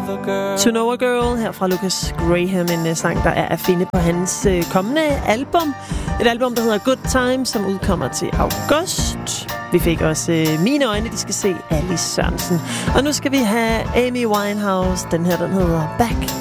To Know a Girl her fra Lucas Graham, en sang, der er at finde på hans kommende album. Et album, der hedder Good Time, som udkommer til august. Vi fik også Mine øjne, de skal se Alice Sørensen. Og nu skal vi have Amy Winehouse. Den her, den hedder Back